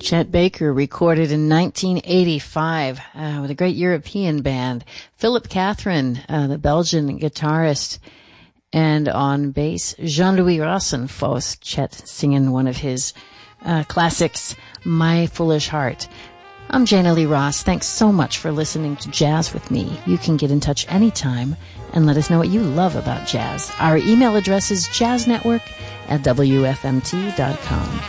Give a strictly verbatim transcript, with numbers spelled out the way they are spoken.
Chet Baker recorded in nineteen eighty-five uh, with a great European band. Philip Catherine, uh, the Belgian guitarist, and on bass, Jean-Louis Rassenfoss. Chet singing one of his uh, classics, My Foolish Heart. I'm Jana Lee Ross. Thanks so much for listening to Jazz with me. You can get in touch anytime and let us know what you love about jazz. Our email address is jazznetwork at w f m t dot com.